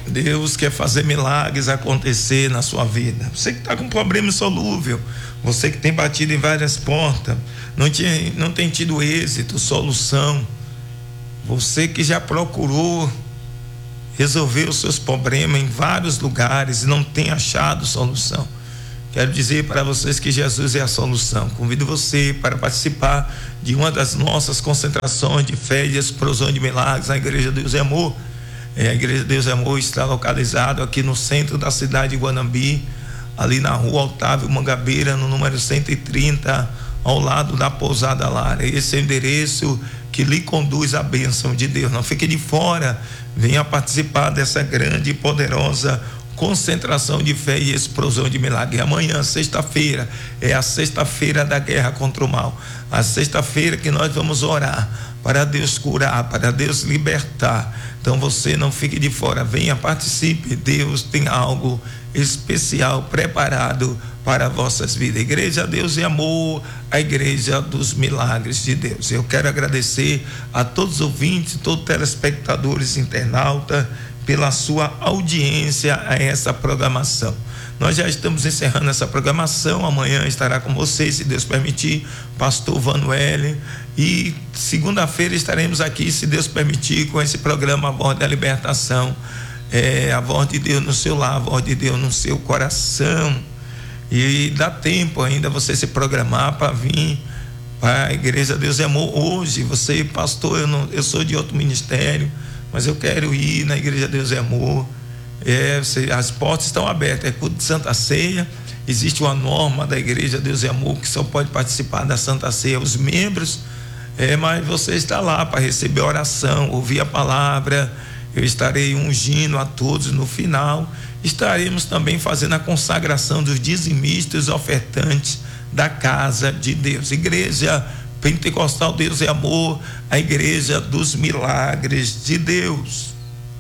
Deus quer fazer milagres acontecer na sua vida. Você que está com problema insolúvel, você que tem batido em várias portas, não tem tido êxito, solução, você que já procurou resolver os seus problemas em vários lugares e não tem achado solução, quero dizer para vocês que Jesus é a solução. Convido você para participar de uma das nossas concentrações de fé e explosão de milagres na Igreja Deus é Amor. A Igreja Deus é Amor está localizado aqui no centro da cidade de Guanambi, ali na rua Otávio Mangabeira, no número 130, ao lado da Pousada Lara. Esse é o endereço que lhe conduz à bênção de Deus. Não fique de fora, venha participar dessa grande e poderosa concentração de fé e explosão de milagre. E amanhã, sexta-feira, é a sexta-feira da guerra contra o mal, a sexta-feira que nós vamos orar para Deus curar, para Deus libertar. Então você não fique de fora, venha, participe. Deus tem algo especial preparado para vossas vidas. Igreja Deus e Amor, a Igreja dos Milagres de Deus. Eu quero agradecer a todos os ouvintes, todos os telespectadores, internautas, pela sua audiência a essa programação. Nós já estamos encerrando essa programação. Amanhã estará com vocês, se Deus permitir, pastor Vanuel, e segunda-feira estaremos aqui, se Deus permitir, com esse programa A Voz da Libertação. A voz de Deus no seu lar, a voz de Deus no seu coração. E dá tempo ainda você se programar para vir para a Igreja Deus é Amor. Hoje você, pastor, eu sou de outro ministério, mas eu quero ir na Igreja Deus é Amor. As portas estão abertas, é culto de Santa Ceia. Existe uma norma da Igreja Deus é Amor que só pode participar da Santa Ceia os membros, mas você está lá para receber oração, ouvir a palavra. Eu estarei ungindo a todos no final. Estaremos também fazendo a consagração dos dizimistas e ofertantes da casa de Deus. Igreja Pentecostal Deus é Amor, a Igreja dos Milagres de Deus.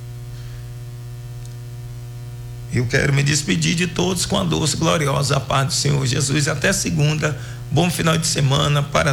Eu quero me despedir de todos com a doce, gloriosa paz do Senhor Jesus. Até segunda. Bom final de semana para